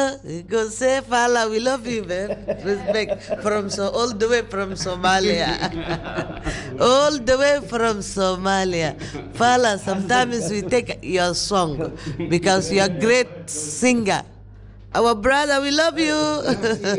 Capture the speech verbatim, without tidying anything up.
Fala, he goes, say Fala, we love you, man. Respect from so all the way from Somalia. All the way from Somalia. Fala, sometimes we take your song because you're a great singer. Our brother, we love you.